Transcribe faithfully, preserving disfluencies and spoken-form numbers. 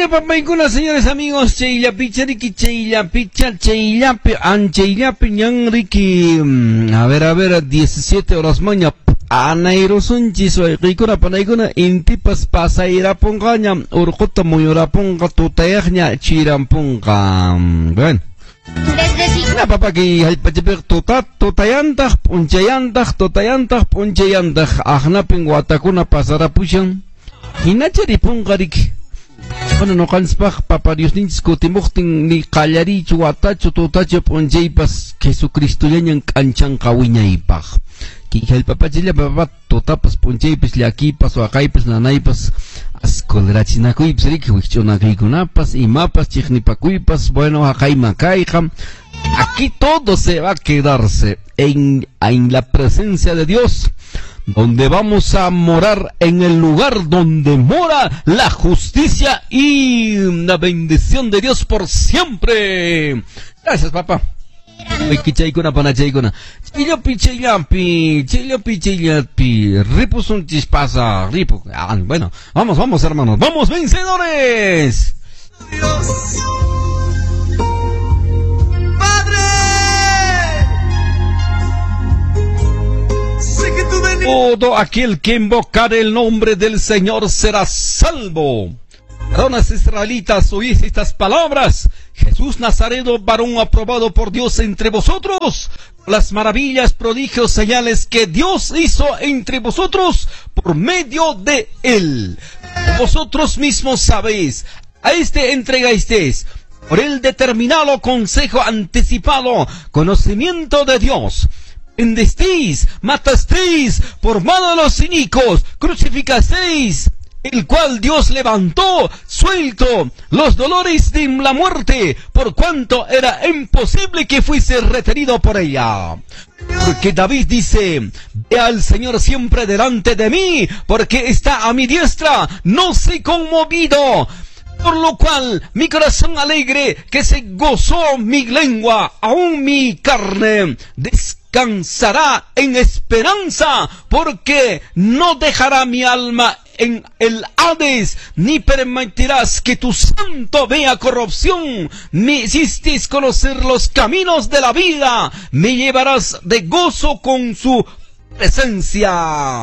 papaykuna, señores amigos, chayllapi chariki, chayllapi cha, chayllapi an, chayllapi ñanriki, a ver, a ver, diecisiete horas maña, anairosunchis, waykuna panaykuna, intipas pasairapunqaña, urquta muyurapunqa, tutayaqña, chirampunqa, bueno. Na papa que hallpachapik tutat tutayantaq punchayantaq tutayantaq punchayantaq ahnapin watakuna pasarapushan hinacharipunqarik. Bueno, no canspaq papa Dios ninchis kutimuqtin ni qallarichu watachu tutachu punchaypas Jesucristollañan k'anchanqa wiñaypaq. Ki hallpapachilla papa tutapas punchaypas llakipas waqaypas nanaypas ascolrachinakuypas riki wich'unakuykunapas imapas chiqnipakuypas bueno haqayma kayqa. Aquí todo se va a quedarse en, en la presencia de Dios, donde vamos a morar en el lugar donde mora la justicia y la bendición de Dios por siempre. Gracias, papá. Chillapi, chillapi, chillapi, chillapi, ripusun chispasa, ripu. Ah, bueno, vamos, vamos, hermanos, vamos, vencedores. Dios. Todo aquel que invocare el nombre del Señor será salvo. Varones israelitas, oís estas palabras. Jesús Nazareno, varón aprobado por Dios entre vosotros, las maravillas, prodigios, señales que Dios hizo entre vosotros por medio de él. Vosotros mismos sabéis, a este entregasteis por el determinado consejo anticipado, conocimiento de Dios. Vendisteis, matasteis por mano de los inicuos, crucificasteis, el cual Dios levantó, suelto los dolores de la muerte, por cuanto era imposible que fuese retenido por ella. Porque David dice, ve al Señor siempre delante de mí, porque está a mi diestra, no soy conmovido. Por lo cual mi corazón alegre, que se gozó mi lengua, aún mi carne descansará en esperanza, porque no dejará mi alma en el Hades, ni permitirás que tu santo vea corrupción. Me hiciste conocer los caminos de la vida, me llevarás de gozo con su presencia.